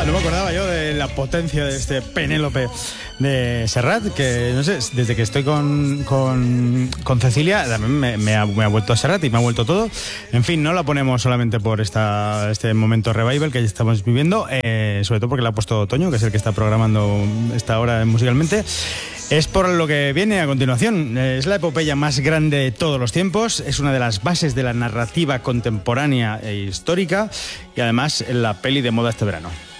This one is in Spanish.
me acordaba yo de la potencia de este Penélope de Serrat, que no sé, desde que estoy con Cecilia también me ha vuelto a Serrat y me ha vuelto todo. En fin, no la ponemos solamente por este momento revival que estamos viviendo, sobre todo porque la ha puesto Toño, que es el que está programando esta hora musicalmente. Es por lo que viene a continuación. Es la epopeya más grande de todos los tiempos, es una de las bases de la narrativa contemporánea e histórica y además la peli de moda este verano.